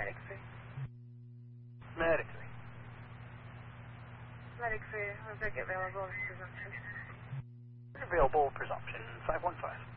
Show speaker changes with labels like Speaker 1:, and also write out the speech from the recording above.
Speaker 1: Medic 3.
Speaker 2: Medic 3.
Speaker 1: Medic 3, was available presumption.
Speaker 2: Available presumption 515.